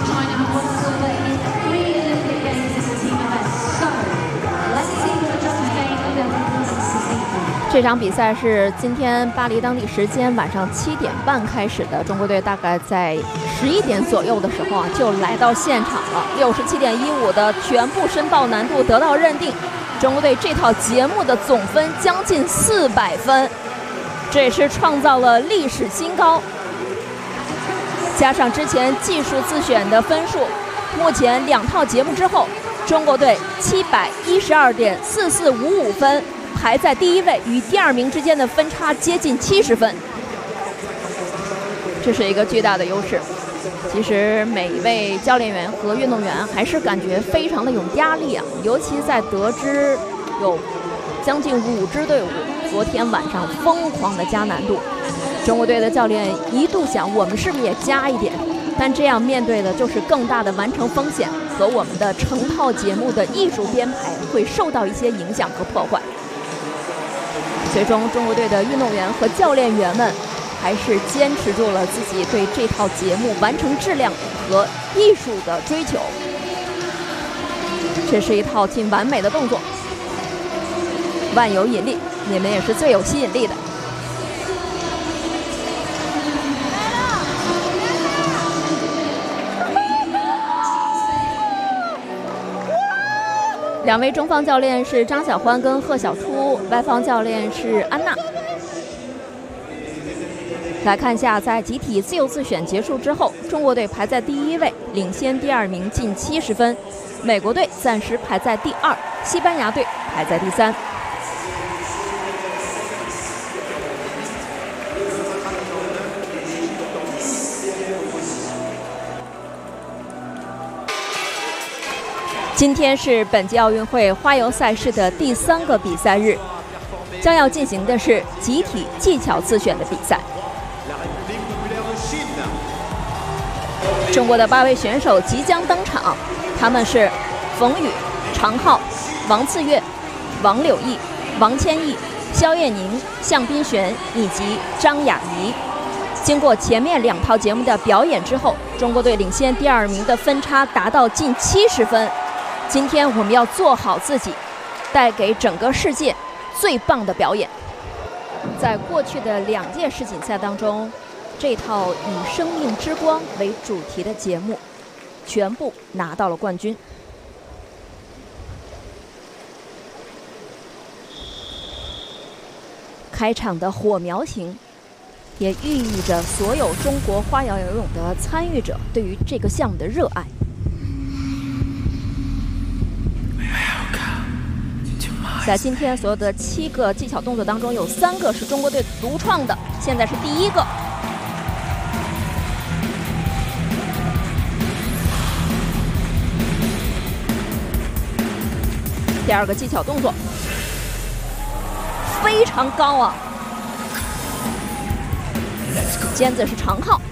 这场比赛是今天巴黎当地时间晚上7点半开始的，中国队大概在11点左右的时候就来到现场了。67.15的全部申报难度得到认定，中国队这套节目的总分将近400分，这也是创造了历史新高。加上之前技术自选的分数，目前2套节目之后，中国队712.4455分。排在第1位，与第2名之间的分差接近70分，这是一个巨大的优势。其实每一位教练员和运动员还是感觉非常的有压力啊，尤其在得知有将近5支队伍昨天晚上疯狂的加难度，中国队的教练一度想我们是不是也加一点，但这样面对的就是更大的完成风险和我们的成套节目的艺术编排会受到一些影响和破坏。最终，中国队的运动员和教练员们还是坚持住了自己对这套节目完成质量和艺术的追求。这是一套近完美的动作，万有引力，你们也是最有吸引力的。2位中方教练是张晓欢跟贺晓初，外方教练是安娜。来看一下，在集体自由自选结束之后，中国队排在第1位，领先第2名近70分；美国队暂时排在第2，西班牙队排在第3。今天是本届奥运会花游赛事的第3个比赛日，将要进行的是集体技巧自选的比赛。中国的8位选手即将登场，他们是冯宇、常浩、王自岳、王柳毅、王千毅、肖艳宁、向斌璇以及张雅怡。经过前面2套节目的表演之后，中国队领先第2名的分差达到近70分。今天我们要做好自己，带给整个世界最棒的表演。在过去的2届世锦赛当中，这套以生命之光为主题的节目全部拿到了冠军。开场的火苗型也寓意着所有中国花样游泳的参与者对于这个项目的热爱。在今天所有的7个技巧动作当中，有3个是中国队独创的，现在是第1个。第2个技巧动作非常高啊，尖子是常浩。